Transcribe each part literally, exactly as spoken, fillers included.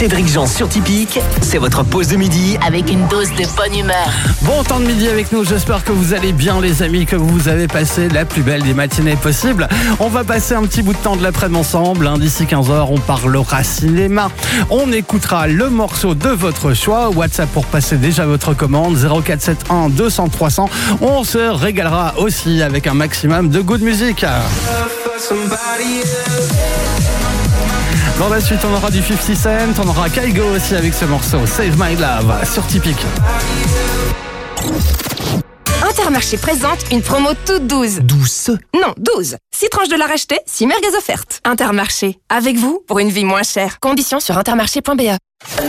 Cédric Jean sur Typique, c'est votre pause de midi avec une dose de bonne humeur. Bon temps de midi avec nous, j'espère que vous allez bien les amis, que vous avez passé la plus belle des matinées possibles. On va passer un petit bout de temps de l'après-midi ensemble, hein. D'ici quinze heures, on parlera cinéma. On écoutera le morceau de votre choix. WhatsApp pour passer déjà votre commande, zéro quatre sept un deux cents trois cents. On se régalera aussi avec un maximum de good music. Dans la suite, on aura du cinquante Cent, on aura Kygo aussi avec ce morceau Save My Love sur Typique. Intermarché présente une promo toute douce. Douce? Non, douze. six tranches de la racheter, six merguez offertes. Intermarché, avec vous pour une vie moins chère. Conditions sur intermarché point b e.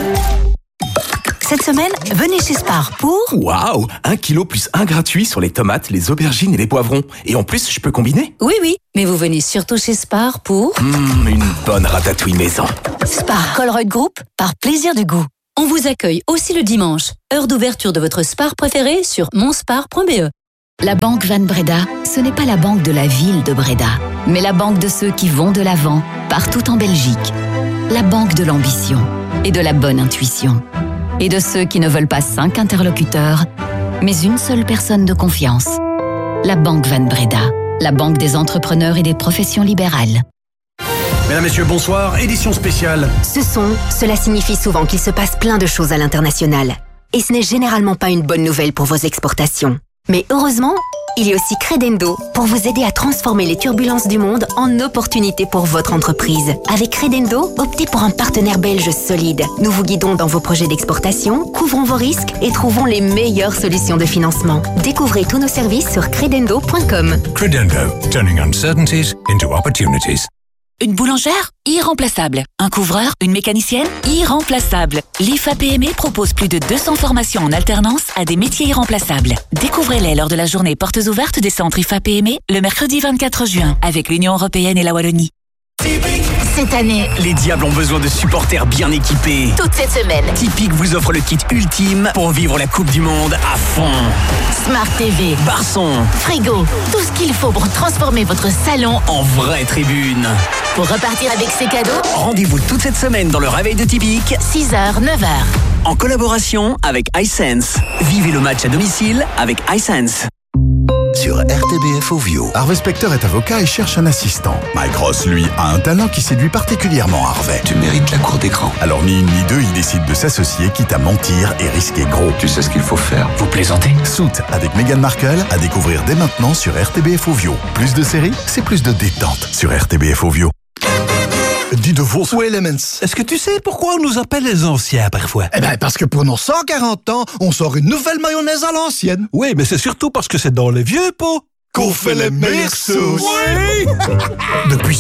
Cette semaine, venez chez Spar pour... Waouh, un kilo plus un gratuit sur les tomates, les aubergines et les poivrons. Et en plus, je peux combiner? Oui, oui, mais vous venez surtout chez Spar pour... Mmh, une bonne ratatouille maison. Spar Colruyt Group, par plaisir du goût. On vous accueille aussi le dimanche, heure d'ouverture de votre Spar préféré sur monspar point b e. La Banque Van Breda, ce n'est pas la banque de la ville de Breda, mais la banque de ceux qui vont de l'avant, partout en Belgique. La banque de l'ambition et de la bonne intuition. Et de ceux qui ne veulent pas cinq interlocuteurs, mais une seule personne de confiance. La Banque Van Breda, la banque des entrepreneurs et des professions libérales. Mesdames, Messieurs, bonsoir, édition spéciale. Ce son, cela signifie souvent qu'il se passe plein de choses à l'international. Et ce n'est généralement pas une bonne nouvelle pour vos exportations. Mais heureusement, il y a aussi Credendo pour vous aider à transformer les turbulences du monde en opportunités pour votre entreprise. Avec Credendo, optez pour un partenaire belge solide. Nous vous guidons dans vos projets d'exportation, couvrons vos risques et trouvons les meilleures solutions de financement. Découvrez tous nos services sur credendo point com. Credendo, turning uncertainties into opportunities. Une boulangère? Irremplaçable. Un couvreur? Une mécanicienne? Irremplaçable. L'I F A P M E propose plus de deux cents formations en alternance à des métiers irremplaçables. Découvrez-les lors de la journée portes ouvertes des centres I F A P M E le mercredi vingt-quatre juin avec l'Union Européenne et la Wallonie. Cette année, Les Diables ont besoin de supporters bien équipés. toute cette semaine, Typique vous offre le kit ultime pour vivre la Coupe du Monde à fond. Smart T V, Barçon, frigo, tout ce qu'il faut pour transformer votre salon en vraie tribune. pour repartir avec ses cadeaux. Rendez-vous toute cette semaine dans le réveil de Typique, six heures, neuf heures. en collaboration avec iSense. Vivez le match à domicile avec iSense. Sur R T B F Ovio. Harvey Specter est avocat et cherche un assistant. Mike Ross, lui, a un talent qui séduit particulièrement Harvey. Tu mérites la cour d'écran. Alors ni une ni deux, il décide de s'associer, quitte à mentir et risquer gros. Tu sais ce qu'il faut faire. Vous plaisantez? Suit avec Meghan Markle à découvrir dès maintenant sur R T B F Ovio. Plus de séries, c'est plus de détente sur R T B F Ovio. Dis de vos Elements. Est-ce que tu sais pourquoi on nous appelle les anciens parfois? Eh bien, parce que pour nos cent quarante ans, on sort une nouvelle mayonnaise à l'ancienne. Oui, mais c'est surtout parce que c'est dans les vieux pots Qu'on fait les meilleures sauces. Oui. Depuis